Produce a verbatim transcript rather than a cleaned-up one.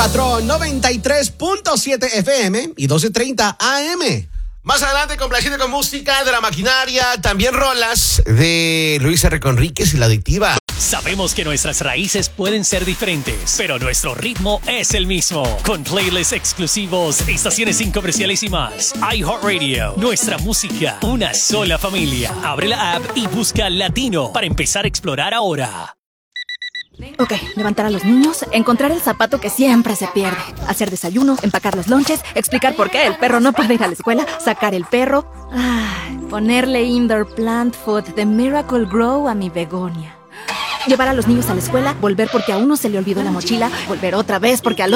Patrón noventa y tres punto siete F M y doce treinta A M. Más adelante, complaciente con música de La Maquinaria, también rolas de Luis R. Conríquez y La Adictiva. Sabemos que nuestras raíces pueden ser diferentes, pero nuestro ritmo es el mismo. Con playlists exclusivos, estaciones sin comerciales y más. iHeartRadio, nuestra música, una sola familia. Abre la app y busca Latino para empezar a explorar ahora. Ok, levantar a los niños, encontrar el zapato que siempre se pierde, hacer desayuno, empacar los lonches, explicar por qué el perro no puede ir a la escuela, sacar el perro, ay, ponerle indoor plant food de Miracle Grow a mi begonia. Llevar a los niños a la escuela, volver porque a uno se le olvidó la mochila, volver otra vez porque al otro